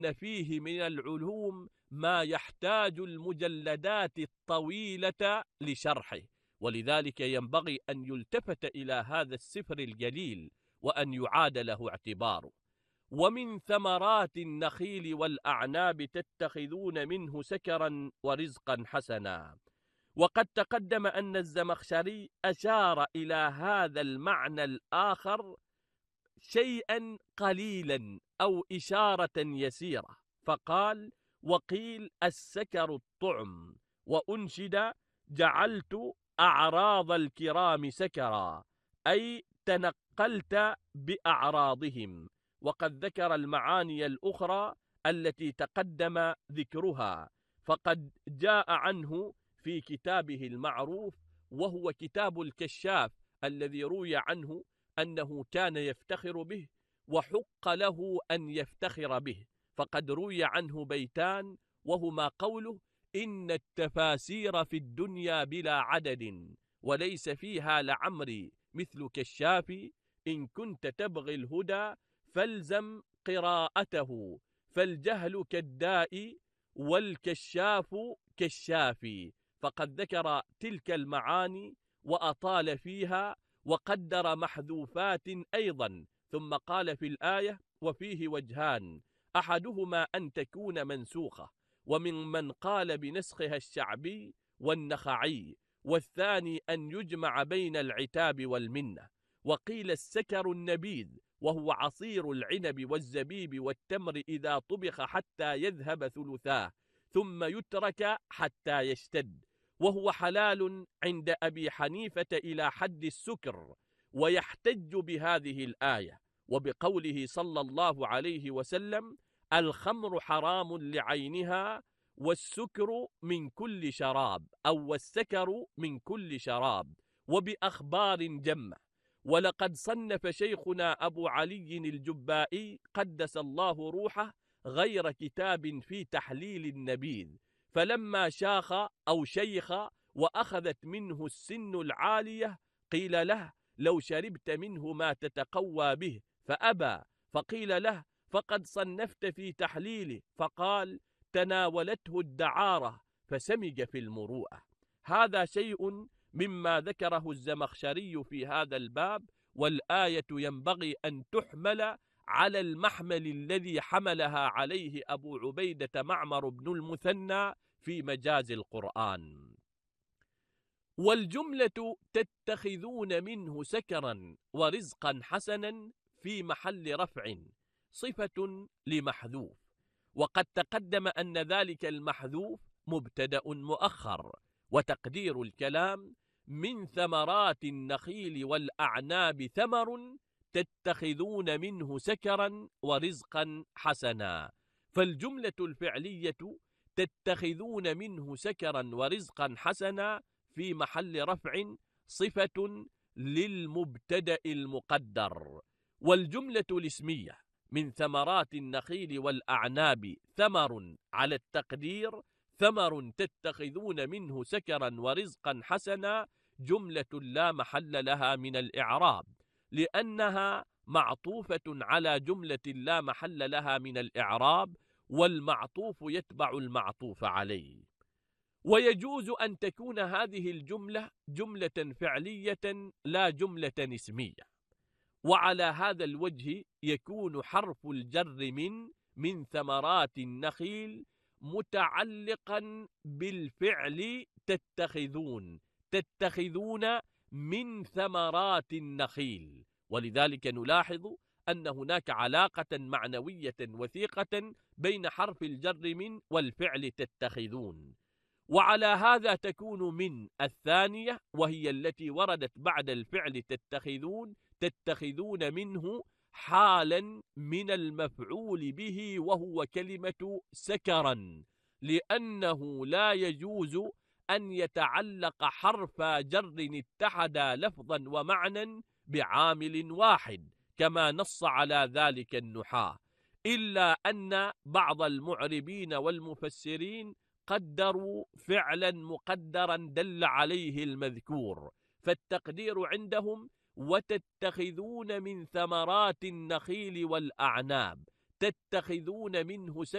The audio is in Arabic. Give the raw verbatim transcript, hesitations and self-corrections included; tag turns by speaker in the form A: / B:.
A: فيه من العلوم ما يحتاج المجلدات الطويلة لشرحه، ولذلك ينبغي أن يلتفت إلى هذا السفر الجليل وأن يعاد له اعتباره. ومن ثمرات النخيل والأعناب تتخذون منه سكرا ورزقا حسنا. وقد تقدم أن الزمخشري أشار إلى هذا المعنى الآخر شيئا قليلا أو إشارة يسيرة، فقال: وقيل السكر الطعم، وأنشد: جعلت أعراض الكرام سكرا، أي تنقلت بأعراضهم. وقد ذكر المعاني الأخرى التي تقدم ذكرها، فقد جاء عنه في كتابه المعروف وهو كتاب الكشاف، الذي روي عنه أنه كان يفتخر به وحق له أن يفتخر به. فقد روي عنه بيتان، وهما قوله: إن التفاسير في الدنيا بلا عدد، وليس فيها لعمري مثل كشاف، إن كنت تبغي الهدى فالزم قراءته، فالجهل كالداء والكشاف كالشافي. فقد ذكر تلك المعاني وأطال فيها وقدر محذوفات أيضا، ثم قال في الآية: وفيه وجهان، أحدهما أن تكون منسوخة، ومن من قال بنسخها الشعبي والنخعي، والثاني أن يجمع بين العتاب والمنة. وقيل السكر النبيذ، وهو عصير العنب والزبيب والتمر إذا طبخ حتى يذهب ثلثاه ثم يترك حتى يشتد، وهو حلال عند أبي حنيفة إلى حد السكر. ويحتج بهذه الآية وبقوله صلى الله عليه وسلم: الخمر حرام لعينها، والسكر من كل شراب، أو والسكر من كل شراب، وبأخبار جمة. ولقد صنف شيخنا أبو علي الجبائي قدس الله روحه غير كتاب في تحليل النبيذ، فلما شاخ أو شيخ وأخذت منه السن العالية قيل له: لو شربت منه ما تتقوى به، فأبى، فقيل له: فقد صنفت في تحليله، فقال: تناولته الدعارة فسمج في المروءة. هذا شيء مما ذكره الزمخشري في هذا الباب، والآية ينبغي أن تحمل على المحمل الذي حملها عليه أبو عبيدة معمر بن المثنى في مجاز القرآن. والجملة تتخذون منه سكرا ورزقا حسنا في محل رفع صفة لمحذوف، وقد تقدم أن ذلك المحذوف مبتدأ مؤخر، وتقدير الكلام: من ثمرات النخيل والأعناب ثمر تتخذون منه سكرا ورزقا حسنا. فالجملة الفعلية تتخذون منه سكرا ورزقا حسنا في محل رفع صفة للمبتدأ المقدر. والجملة الاسمية من ثمرات النخيل والأعناب ثمر على التقدير ثمر تتخذون منه سكرا ورزقا حسنا جملة لا محل لها من الإعراب، لأنها معطوفة على جملة لا محل لها من الإعراب، والمعطوف يتبع المعطوف عليه. ويجوز أن تكون هذه الجملة جملة فعلية لا جملة اسمية. وعلى هذا الوجه يكون حرف الجر من من ثمرات النخيل متعلقا بالفعل تتخذون تتخذون من ثمرات النخيل، ولذلك نلاحظ أن هناك علاقة معنوية وثيقة بين حرف الجر من والفعل تتخذون. وعلى هذا تكون من الثانية، وهي التي وردت بعد الفعل تتخذون تتخذون منه حالا من المفعول به، وهو كلمة سكرا، لأنه لا يجوز أن يتعلق حرف جر اتحد لفظا ومعنى بعامل واحد كما نص على ذلك النحاة، إلا أن بعض المعربين والمفسرين قدروا فعلا مقدرا دل عليه المذكور، فالتقدير عندهم: وتتخذون من ثمرات النخيل والأعناب، تتخذون منه